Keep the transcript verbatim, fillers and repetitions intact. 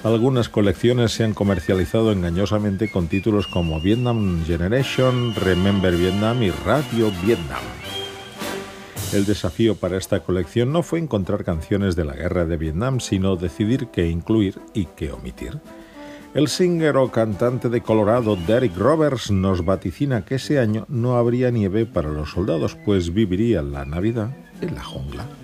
Algunas colecciones se han comercializado engañosamente con títulos como Vietnam Generation, Remember Vietnam y Radio Vietnam. El desafío para esta colección no fue encontrar canciones de la guerra de Vietnam, sino decidir qué incluir y qué omitir. El singer o cantante de Colorado, Derek Roberts, nos vaticina que ese año no habría nieve para los soldados, pues viviría la Navidad en la jungla.